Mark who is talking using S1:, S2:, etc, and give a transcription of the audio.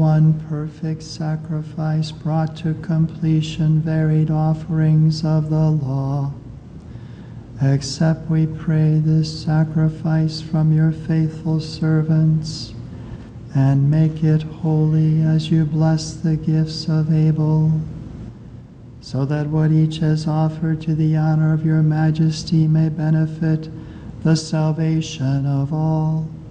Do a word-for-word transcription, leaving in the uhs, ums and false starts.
S1: one perfect sacrifice brought to completion varied offerings of the law. Accept, we pray, this sacrifice from your faithful servants, and make it holy as you bless the gifts of Abel, so that what each has offered to the honor of your majesty may benefit the salvation of all.